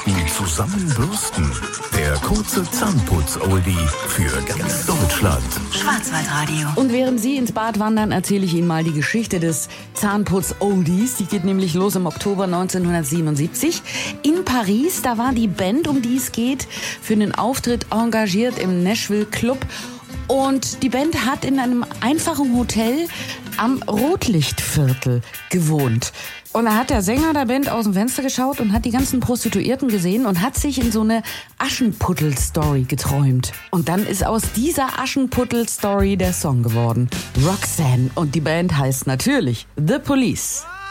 Minuten zusammenbürsten. Der kurze Zahnputz-Oldie für ganz Deutschland. Schwarzwaldradio. Und während Sie ins Bad wandern, erzähle ich Ihnen mal die Geschichte des Zahnputz-Oldies. Die geht nämlich los im Oktober 1977. In Paris, da war die Band, um die es geht, für einen Auftritt engagiert im Nashville Club. Und die Band hat in einem einfachen Hotel am Rotlichtviertel gewohnt. Und da hat der Sänger der Band aus dem Fenster geschaut und hat die ganzen Prostituierten gesehen und hat sich in so eine Aschenputtel-Story geträumt. Und dann ist aus dieser Aschenputtel-Story der Song geworden. Roxanne. Und die Band heißt natürlich The Police.